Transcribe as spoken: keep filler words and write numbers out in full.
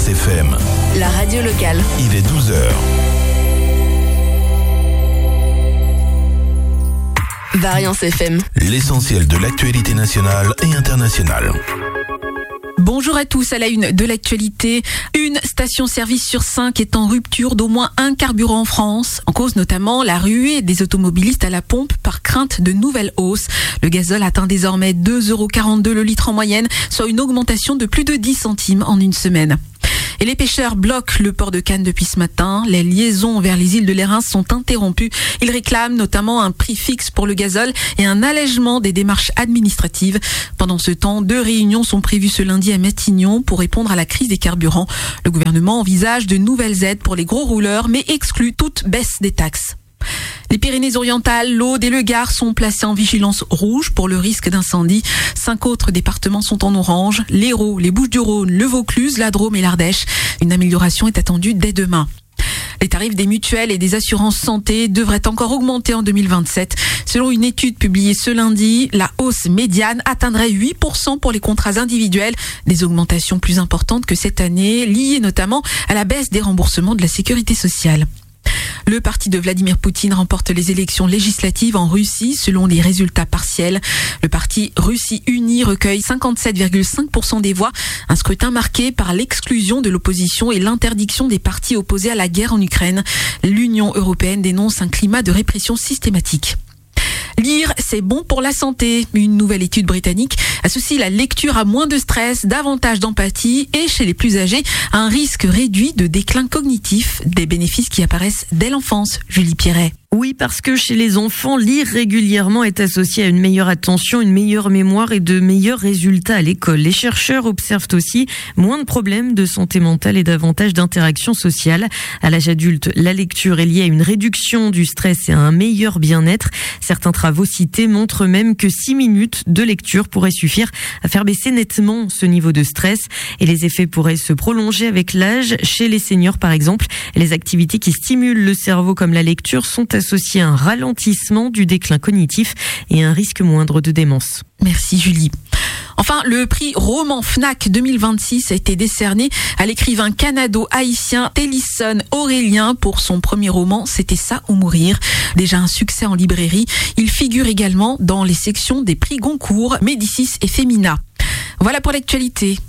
Variance F M. La radio locale. Il est douze heures. Variance F M. L'essentiel de l'actualité nationale et internationale. Bonjour à tous, à la une de l'actualité. Une station-service sur cinq est en rupture d'au moins un carburant en France. En cause notamment la ruée des automobilistes à la pompe par crainte de nouvelles hausses. Le gazole atteint désormais deux euros quarante-deux le litre en moyenne, soit une augmentation de plus de dix centimes en une semaine. Et les pêcheurs bloquent le port de Cannes depuis ce matin. Les liaisons vers les îles de l'Érins sont interrompues. Ils réclament notamment un prix fixe pour le gazole et un allègement des démarches administratives. Pendant ce temps, deux réunions sont prévues ce lundi à Matignon pour répondre à la crise des carburants. Le gouvernement envisage de nouvelles aides pour les gros rouleurs, mais exclut toute baisse des taxes. Les Pyrénées-Orientales, l'Aude et le Gard sont placés en vigilance rouge pour le risque d'incendie. Cinq autres départements sont en orange. L'Hérault, les Bouches-du-Rhône, le Vaucluse, la Drôme et l'Ardèche. Une amélioration est attendue dès demain. Les tarifs des mutuelles et des assurances santé devraient encore augmenter en deux mille vingt-sept. Selon une étude publiée ce lundi, la hausse médiane atteindrait huit pour cent pour les contrats individuels. Des augmentations plus importantes que cette année, liées notamment à la baisse des remboursements de la sécurité sociale. Le parti de Vladimir Poutine remporte les élections législatives en Russie selon les résultats partiels. Le parti Russie Unie recueille cinquante-sept virgule cinq pour cent des voix. Un scrutin marqué par l'exclusion de l'opposition et l'interdiction des partis opposés à la guerre en Ukraine. L'Union européenne dénonce un climat de répression systématique. Lire, c'est bon pour la santé. Une nouvelle étude britannique associe la lecture à moins de stress, davantage d'empathie et, chez les plus âgés, à un risque réduit de déclin cognitif. Des bénéfices qui apparaissent dès l'enfance. Julie Pierret. Oui, parce que chez les enfants, lire régulièrement est associé à une meilleure attention, une meilleure mémoire et de meilleurs résultats à l'école. Les chercheurs observent aussi moins de problèmes de santé mentale et davantage d'interactions sociales. À l'âge adulte, la lecture est liée à une réduction du stress et à un meilleur bien-être. Certains travaux cités montrent même que six minutes de lecture pourraient suffire à faire baisser nettement ce niveau de stress. Et les effets pourraient se prolonger avec l'âge. Chez les seniors, par exemple, les activités qui stimulent le cerveau comme la lecture sont associé à un ralentissement du déclin cognitif et un risque moindre de démence. Merci Julie. Enfin, le prix Roman Fnac deux mille vingt-six a été décerné à l'écrivain canado-haïtien Télisson Aurélien pour son premier roman C'était ça ou mourir. Déjà un succès en librairie, il figure également dans les sections des prix Goncourt, Médicis et Femina. Voilà pour l'actualité.